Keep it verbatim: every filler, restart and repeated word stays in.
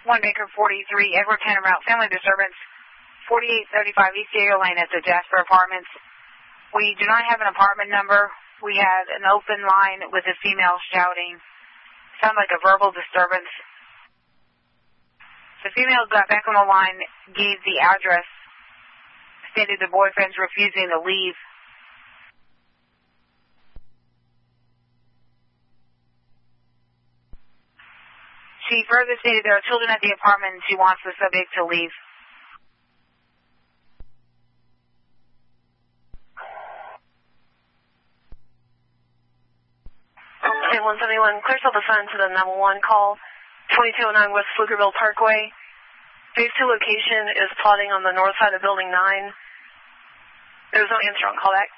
one Baker forty-three, Edward Tannemout, family disturbance, forty-eight thirty-five East Diego Lane at the Jasper Apartments. We do not have an apartment number. We had an open line with a female shouting. Sounded like a verbal disturbance. The female got back on the line, gave the address, stated the boyfriend's refusing to leave. She further stated there are children at the apartment and she wants the subject to leave. Okay, one seventy-one, clear self assigned to the nine one one call, twenty-two oh nine West Pflugerville Parkway. Phase two location is plotting on the north side of Building nine. There was no answer on callback.